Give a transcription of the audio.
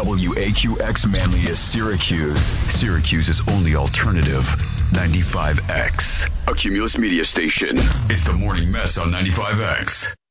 WAQX Manlius Syracuse. Syracuse's only alternative. 95X. A Cumulus media station. It's the Morning Mess on 95X.